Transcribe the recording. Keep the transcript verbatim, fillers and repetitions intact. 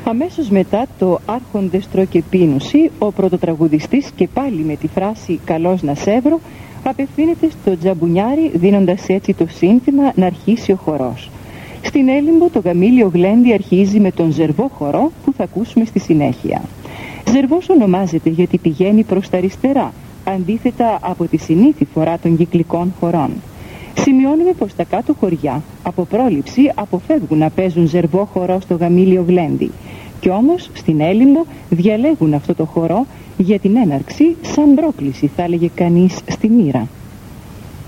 Αμέσως μετά το «Άρχοντες τρω και πίνουσι», ο πρωτοτραγουδιστής και πάλι με τη φράση «καλώς να σέβρω» απευθύνεται στο τζαμπουνιάρι, δίνοντας έτσι το σύνθημα να αρχίσει ο χορός. Στην Έλυμπο το γαμήλιο γλέντι αρχίζει με τον ζερβό χορό που θα ακούσουμε στη συνέχεια. Ζερβός ονομάζεται γιατί πηγαίνει προς τα αριστερά, αντίθετα από τη συνήθη φορά των κυκλικών χορών. Σημειώνουμε πως τα κάτω χωριά από πρόληψη αποφεύγουν να παίζουν ζερβό χορό στο γαμήλιο γλέντι, κι όμως στην Έλυμπο διαλέγουν αυτό το χορό για την έναρξη σαν πρόκληση, θα έλεγε κανείς, στη μοίρα.